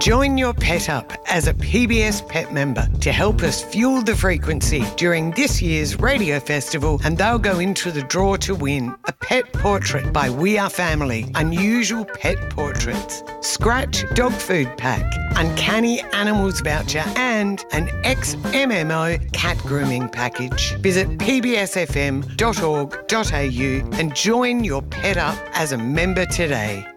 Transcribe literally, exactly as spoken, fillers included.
Join your pet up as a P B S Pet member to help us fuel the frequency during this year's radio festival, and they'll go into the draw to win a pet portrait by We Are Family, Unusual Pet Portraits, Scratch Dog Food Pack, Uncanny Animals Voucher and an ex-M M O cat grooming package. Visit p b s f m dot org dot a u and join your pet up as a member today.